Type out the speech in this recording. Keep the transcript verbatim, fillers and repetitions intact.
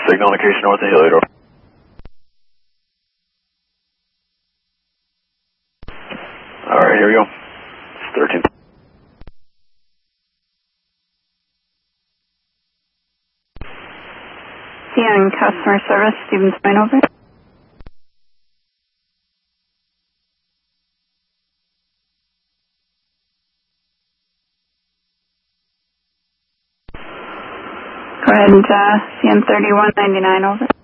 Signal indication north of Heliodor. Alright, here we go. It's thirteen. C N customer service, Stevens Point over. Go ahead and uh, C N thirty-one ninety-nine over.